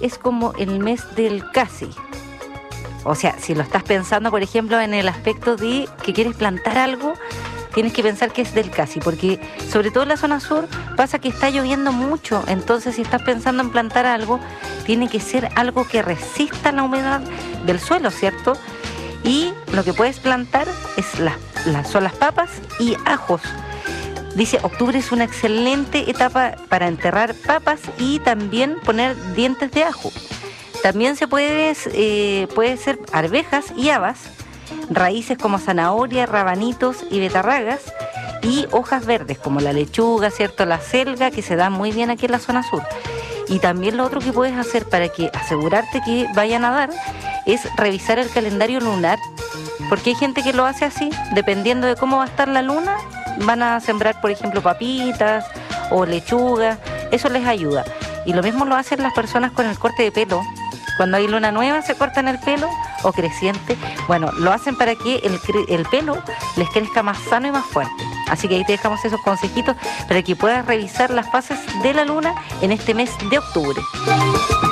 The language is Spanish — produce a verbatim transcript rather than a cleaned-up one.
es como el mes del casi. O sea, si lo estás pensando, por ejemplo, en el aspecto de que quieres plantar algo, tienes que pensar que es del casi, porque sobre todo en la zona sur pasa que está lloviendo mucho. Entonces, si estás pensando en plantar algo, tiene que ser algo que resista la humedad del suelo, ¿cierto? Y lo que puedes plantar es la, la, son las papas y ajos. Dice, octubre es una excelente etapa para enterrar papas y también poner dientes de ajo. También se puede, eh, puede ser arvejas y habas, raíces como zanahoria, rabanitos y betarragas, y hojas verdes como la lechuga, ¿cierto? La selga, que se da muy bien aquí en la zona sur. Y también lo otro que puedes hacer para que asegurarte que vayan a dar es revisar el calendario lunar, porque hay gente que lo hace así, dependiendo de cómo va a estar la luna, van a sembrar, por ejemplo, papitas o lechuga, eso les ayuda. Y lo mismo lo hacen las personas con el corte de pelo. Cuando hay luna nueva se cortan el pelo o creciente. Bueno, lo hacen para que el, el pelo les crezca más sano y más fuerte. Así que ahí te dejamos esos consejitos para que puedas revisar las fases de la luna en este mes de octubre.